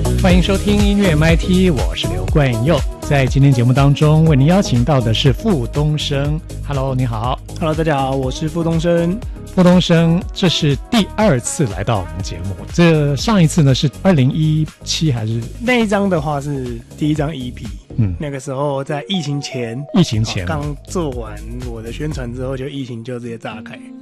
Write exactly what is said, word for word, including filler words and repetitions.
欢迎收听音乐 M I T， 我是刘冠佑。在今天节目当中，为您邀请到的是傅东升。Hello， 你好。 Hello， 大家好，我是傅东升。 傅东升，这是第二次来到我们节目。这上一次呢是二零一七还是？ 那一张的话是第一张 E P， 嗯， 那个时候在疫情前， 疫情前刚做完我的宣传之后，就疫情就直接炸开。